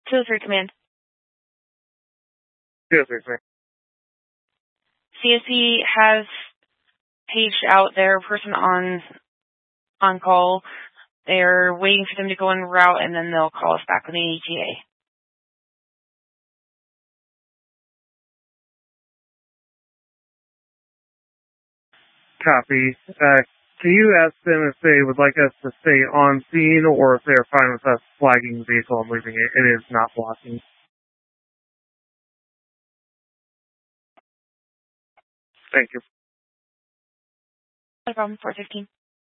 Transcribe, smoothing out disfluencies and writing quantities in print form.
203 Command. 203. CSC has paged out their person on call. They're waiting for them to go en route, and then they'll call us back with an ETA. Copy. Can you ask them if they would like us to stay on scene or if they're fine with us flagging the vehicle and leaving it? It is not blocking. Thank you. No problem. 415.